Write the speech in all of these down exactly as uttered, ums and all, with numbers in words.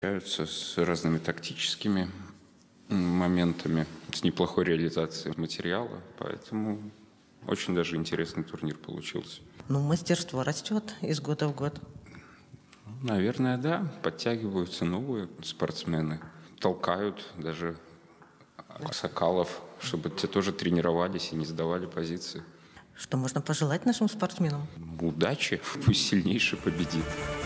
Общаются с разными тактическими моментами, с неплохой реализацией материала, поэтому очень даже интересный турнир получился. Ну, мастерство растет из года в год. Наверное, да. Подтягиваются новые спортсмены, толкают даже аксакалов, чтобы те тоже тренировались и не сдавали позиции. Что можно пожелать нашим спортсменам? Удачи, пусть сильнейший победит.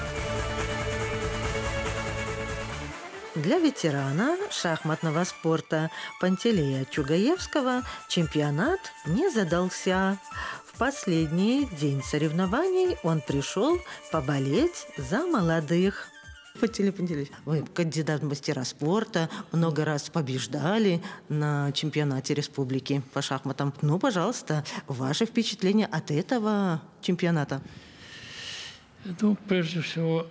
Для ветерана шахматного спорта Пантелея Чугаевского чемпионат не задался. В последний день соревнований он пришел поболеть за молодых. Пантелей Пантелеевич, вы кандидат в мастера спорта, много раз побеждали на чемпионате республики по шахматам. Ну, пожалуйста, ваши впечатления от этого чемпионата? Ну, прежде всего,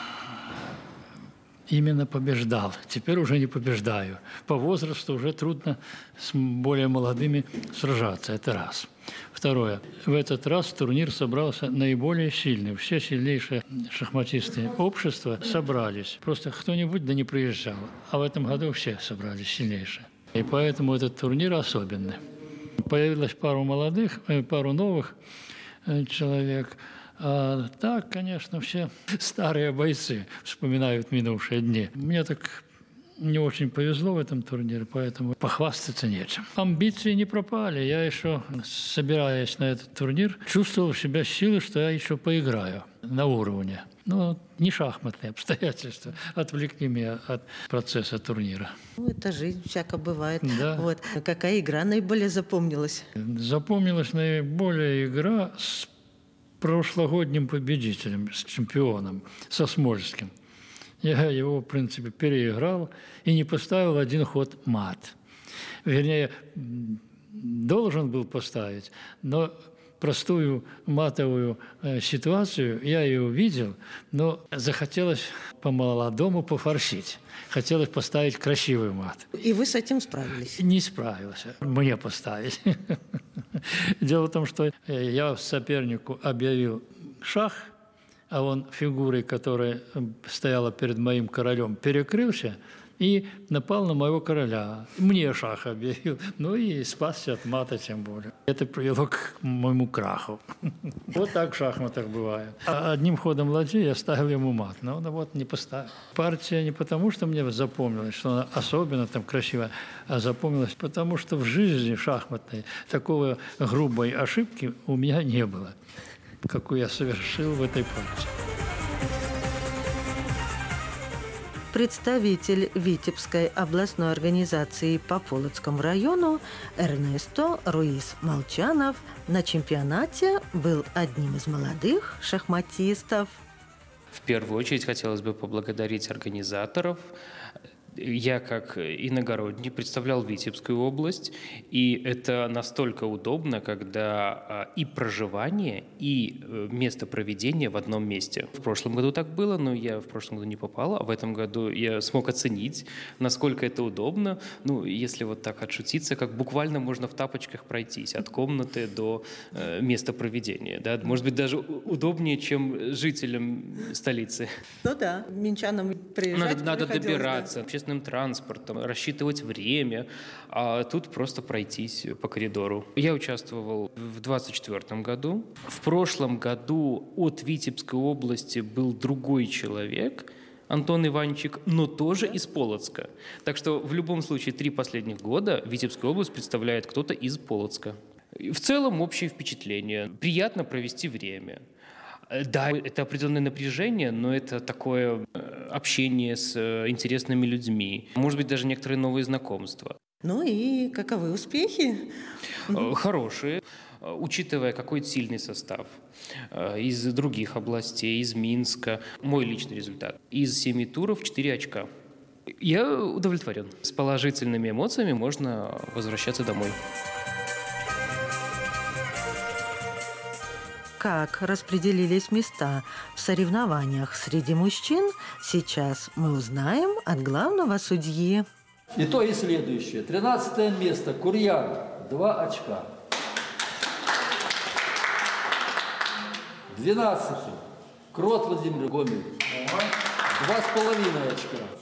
именно побеждал. Теперь уже не побеждаю. По возрасту уже трудно с более молодыми сражаться. Это раз. Второе. В этот раз турнир собрался наиболее сильный. Все сильнейшие шахматисты общества собрались. Просто кто-нибудь да не приезжал. А в этом году все собрались сильнейшие. И поэтому этот турнир особенный. Появилось пару молодых, пару новых человек. А так, конечно, все старые бойцы вспоминают минувшие дни. Мне так не очень повезло в этом турнире, поэтому похвастаться нечем. Амбиции не пропали. Я еще, собираясь на этот турнир, чувствовал в себе силы, что я еще поиграю на уровне. Но не шахматные обстоятельства отвлекли меня от процесса турнира. Ну, это жизнь, всяко бывает. Да. Вот. Какая игра наиболее запомнилась? Запомнилась наиболее игра с прошлогодним победителем, с чемпионом, со Смольским. Я его, в принципе, переиграл и не поставил один ход мат. Вернее, должен был поставить, но простую матовую ситуацию я ее увидел, но захотелось по-молодому пофорсить. Хотелось поставить красивый мат. И вы с этим справились? Не справился. Мне поставить. Дело в том, что я сопернику объявил шах, а он фигурой, которая стояла перед моим королем, перекрылся и напал на моего короля. Мне шах объявил. Ну и спасся от мата тем более. Это привело к моему краху. Вот так в шахматах бывает. А одним ходом ладьи я ставил ему мат. Но он вот не поставил. Партия не потому, что мне запомнилась, что она особенно там красивая, а запомнилась потому, что в жизни шахматной такого грубой ошибки у меня не было, какую я совершил в этой партии. Представитель Витебской областной организации по Полоцкому району Эрнесто Руис Молчанов на чемпионате был одним из молодых шахматистов. В первую очередь хотелось бы поблагодарить организаторов. Я, как иногородний, представлял Витебскую область, и это настолько удобно, когда и проживание, и место проведения в одном месте. В прошлом году так было, но я в прошлом году не попал, а в этом году я смог оценить, насколько это удобно. Ну, если вот так отшутиться, как буквально можно в тапочках пройтись от комнаты до э, места проведения. Да? Может быть, даже удобнее, чем жителям столицы. Ну да, минчанам приезжать Надо, надо добираться. Да. Транспортом, рассчитывать время, а тут просто пройтись по коридору. Я участвовал в двадцать четвёртом году. В прошлом году от Витебской области был другой человек, Антон Иванчик, но тоже из Полоцка. Так что в любом случае три последних года Витебская область представляет кто-то из Полоцка. В целом общее впечатление. Приятно провести время. Да, это определенное напряжение, но это такое общение с интересными людьми. Может быть, даже некоторые новые знакомства. Ну и каковы успехи? Хорошие, учитывая какой сильный состав из других областей, из Минска. Мой личный результат. Из семи туров четыре очка. Я удовлетворен. С положительными эмоциями можно возвращаться домой. Как распределились места в соревнованиях среди мужчин, сейчас мы узнаем от главного судьи. Итоги следующие. тринадцатое место. Курьян. Два очка. двенадцатый. Крот Владимир Гомель. Два с половиной очка.